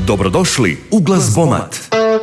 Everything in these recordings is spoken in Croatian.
Dobrodošli u Glazbomat.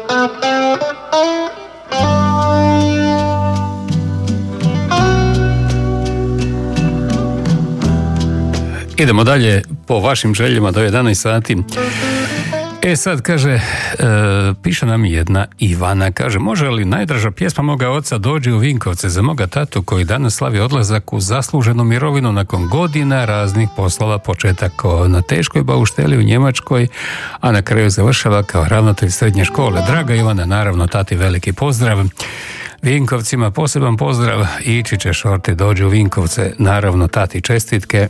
Idemo dalje po vašim željama do 11 sati. Sad kaže, piše nam jedna Ivana, kaže, može li najdraža pjesma moga oca Dođi u Vinkovce za moga tatu koji danas slavi odlazak u zasluženu mirovinu nakon godina raznih poslova, početak na teškoj baušteli u Njemačkoj, a na kraju završava kao ravnatelj srednje škole. Draga Ivana, naravno tati veliki pozdrav. Vinkovcima poseban pozdrav, ići će šorti, dođi u Vinkovce, naravno tati čestitke.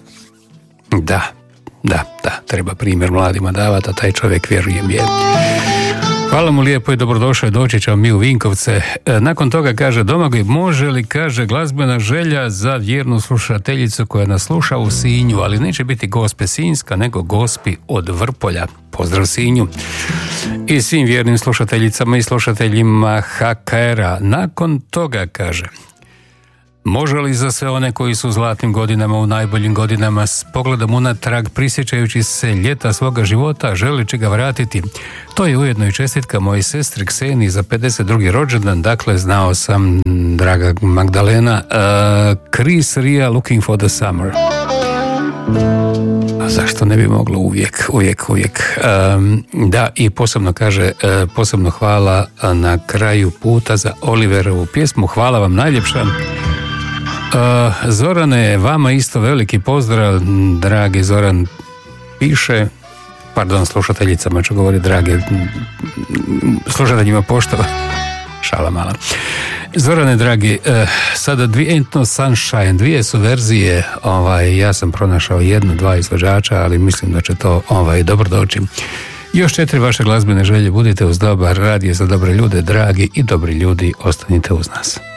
Da, treba primjer mladima davati, a taj čovjek, vjerujem, je. Hvala mu lijepo i dobrodošao, doći ćemo mi u Vinkovce. Nakon toga kaže Domagoj, može li, kaže, glazbena želja za vjernu slušateljicu koja nas sluša u Sinju, ali neće biti Gospe Sinjska, nego Gospi od Vrpolja. Pozdrav Sinju. I svim vjernim slušateljicama i slušateljima HKR-a. Nakon toga kaže, može li za sve one koji su u zlatnim godinama, u najboljim godinama, s pogledom unatrag, prisjećajući se ljeta svoga života, želeći ga vratiti? To je ujedno i čestitka mojoj sestri Kseniji za 52. rođendan. Dakle, znao sam, draga Magdalena, Chris Ria, Looking for the Summer. A zašto ne bi moglo uvijek. Da, i posebno kaže, posebno hvala na kraju puta za Oliverovu pjesmu. Hvala vam najljepša. Zorane, vama isto veliki pozdrav, dragi Zoran piše, slušateljicama ću govoriti, drage slušateljima poštova, šala mala. Zorane, dragi, sada Entno Sunshine, dvije su verzije, ja sam pronašao 1-2 izvođača, ali mislim da će to dobro doći. Još 4 vaše glazbene želje, budite uz dobar, radio za dobre ljude, dragi i dobri ljudi, ostanite uz nas.